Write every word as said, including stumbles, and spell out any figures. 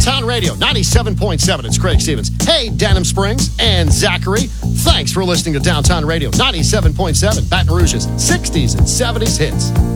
Downtown Radio, ninety-seven point seven. It's Craig Stevens. Hey, Denham Springs and Zachary. Thanks for listening to Downtown Radio, ninety-seven point seven. Baton Rouge's sixties and seventies hits.